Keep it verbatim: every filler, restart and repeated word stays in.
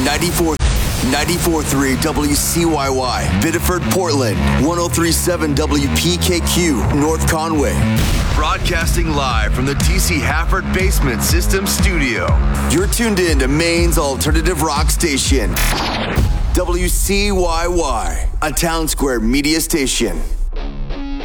ninety-four point three W C Y Y, Biddeford, Portland, one oh three point seven W P K Q, North Conway. Broadcasting live from the T C Hafford Basement System Studio. You're tuned in to Maine's alternative rock station, W C Y Y, a Town Square media station.